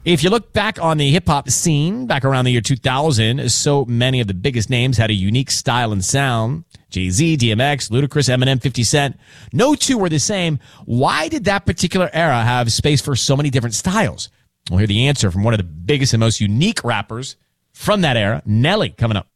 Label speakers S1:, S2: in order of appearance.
S1: If you look back on the hip-hop scene back around the year 2000, so many of the biggest names had a unique style and sound. Jay-Z, DMX, Ludacris, Eminem, 50 Cent. No two were the same. Why did that particular era have space for so many different styles? We'll hear the answer from one of the biggest and most unique rappers from that era, Nelly, coming up.